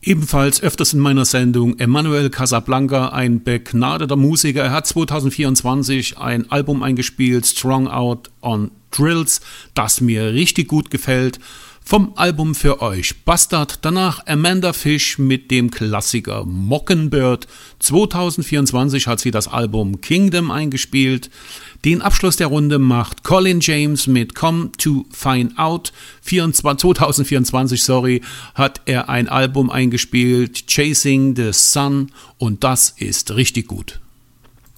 Ebenfalls öfters in meiner Sendung Emmanuel Casablanca, ein begnadeter Musiker. Er hat 2024 ein Album eingespielt, Strung Out on Drills, das mir richtig gut gefällt. Vom Album für euch Bastard, danach Amanda Fish mit dem Klassiker Mockingbird. 2024 hat sie das Album Kingdom eingespielt. Den Abschluss der Runde macht Colin James mit Come to Find Out. 2024 hat er ein Album eingespielt, Chasing the Sun, und das ist richtig gut.